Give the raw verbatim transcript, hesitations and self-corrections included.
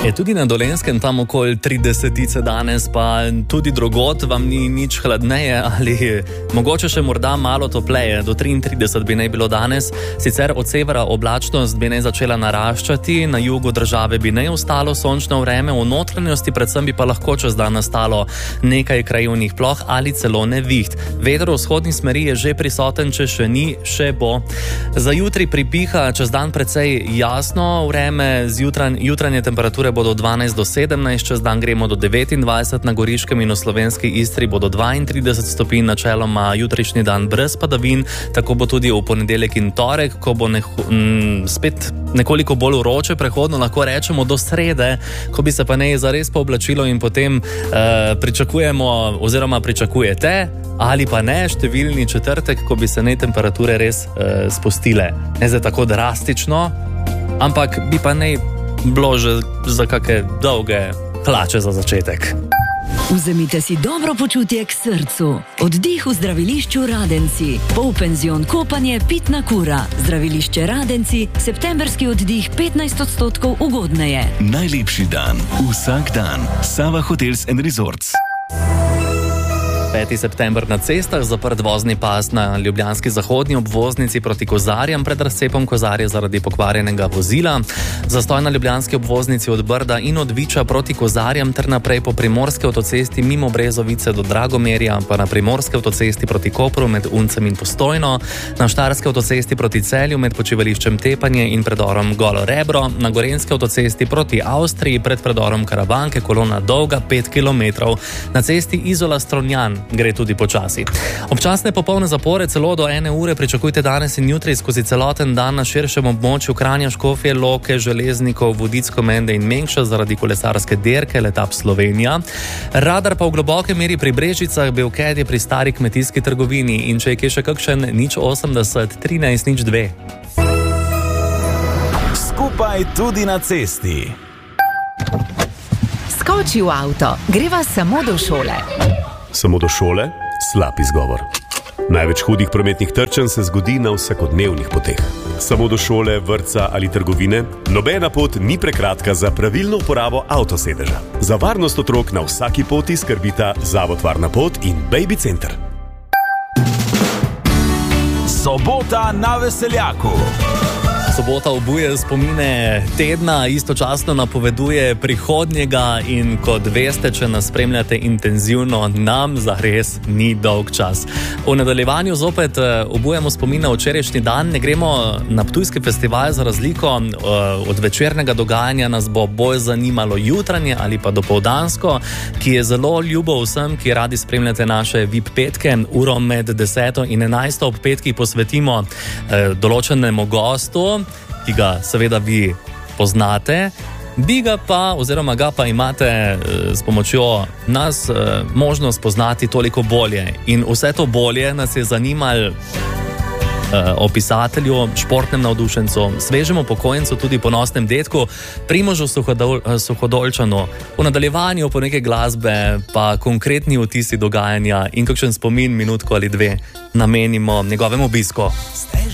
Je tudi na Dolenjskem tam okoli tridesetice danes, pa tudi drugod vam ni nič hladneje ali mogoče še morda malo topleje. Do triintrideset bi naj bilo danes. Sicer od severa oblačnost bi naj začela naraščati, na jugu države bi naj ostalo sončno vreme, v notranjosti predvsem bi pa lahko čez dan nastalo nekaj krajevnih ploh ali celo neviht. Veter v vzhodni smeri je že prisoten, če še ni, še bo. Za jutri pripiha, čez dan precej jasno vreme, zjutran, jutranje temperature bodo dvanajst do sedemnajst, čez dan gremo do devetindvajset, na Goriškem in v slovenski Istri bodo dvaintrideset stopinj, načeloma jutrišnji dan brez padavin, tako bo tudi v ponedeljek in torek, ko bo ne, m, spet nekoliko bolj vroče, prehodno lahko rečemo do srede, ko bi se pa ne zares pooblačilo in potem eh, pričakujemo oziroma pričakujete ali pa ne številni četrtek, ko bi se ne temperature res eh, spustile. Ne zdaj tako drastično, ampak bi pa ne bilo že za kakšne dolge hlače za začetek. Vzemite si dobro počutje k srcu. Oddih v zdravilišču Radenci. Polpenzion kopanje, pitna kura. Zdravilišče Radenci, septemberski oddih petnajst odstotkov ugodneje. Najlepši dan, vsak dan. Sava Hotels and Resorts. peti september na cestah, zaprt vozni pas na ljubljanski zahodni obvoznici proti Kozarjem pred razcepom Kozarje zaradi pokvarjenega vozila. Zastoj na ljubljanski obvoznici od Brda in od Viča proti Kozarjem ter naprej po primorski avtocesti mimo Brezovice do Dragomerja, pa na primorski avtocesti proti Kopru med Uncem in Postojno, na štajerski avtocesti proti Celju med počivališčem Tepanje in predorom Golo Rebro, na gorenjski avtocesti proti Avstriji pred predorom Karavanke, kolona dolga pet kilometrov, na cesti Izola-Strunjan gre tudi počasi. Občasne popolne zapore celo do ene ure pričakujte danes in jutri skozi celoten dan na širšem območju Kranja, Škofje Loke, Železnikov, Vodic, Komende in Mengša zaradi kolesarske dirke Letap Slovenija. Radar pa v globoke meri pri Brežicah, Bevkedje pri stari kmetijski trgovini in če je kje še kakšen nič osemdeset, trinajst nič dve. Skupaj tudi na cesti. Skoči v avto, greva samo do šole. Samo do šole? Slab izgovor. Največ hudih prometnih trčenj se zgodi na vsakodnevnih poteh. Samo do šole, vrtca ali trgovine? Nobena pot ni prekratka za pravilno uporabo avtosedeža. Za varnost otrok na vsaki poti skrbita Zavod Varna pot in Baby Center. Sobota na Veseljaku. Sobota obuje spomine tedna, istočasno napoveduje prihodnjega in kot veste, če nas spremljate intenzivno, nam zares ni dolg čas. V nadaljevanju zopet obujemo spomine na včerajšnji dan, ne gremo na Ptujski festival, za razliko od večernega dogajanja nas bo bolj zanimalo jutranje ali pa dopoldansko, ki je zelo ljubo vsem, ki radi spremljate naše V I P petke. Uro med deseto in enajsto ob petkih posvetimo eh, določenemu gostu, ki ga seveda vi poznate, bi ga pa, oziroma ga pa imate eh, s pomočjo nas eh, možnost poznati toliko bolje. In vse to bolje nas je zanimalo eh, o pisatelju, športnem navdušencu, svežemu pokojnicu, tudi ponosnem detku, Primožu Suhodol, Suhodolčanu. V nadaljevanju po neke glasbe pa konkretni vtisi dogajanja in kakšen spomin minutko ali dve namenimo njegovemu obisku.